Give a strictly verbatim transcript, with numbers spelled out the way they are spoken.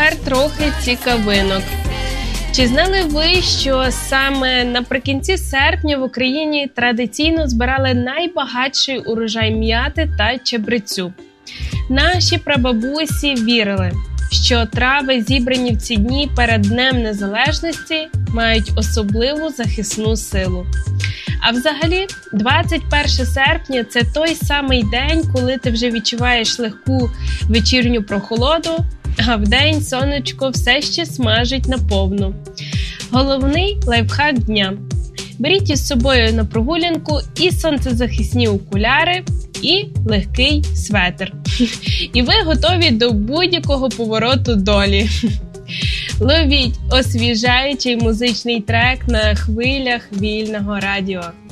тепер трохи цікавинок. Чи знали ви, що саме наприкінці серпня в Україні традиційно збирали найбагатший урожай м'яти та чебрецю? Наші прабабусі вірили, що трави, зібрані в ці дні перед Днем Незалежності, мають особливу захисну силу. А взагалі, двадцять перше серпня – це той самий день, коли ти вже відчуваєш легку вечірню прохолоду, а вдень сонечко все ще смажить наповну. Головний лайфхак дня. Беріть із собою на прогулянку і сонцезахисні окуляри, і легкий светр. І ви готові до будь-якого повороту долі. Ловіть освіжаючий музичний трек на хвилях Вільного радіо.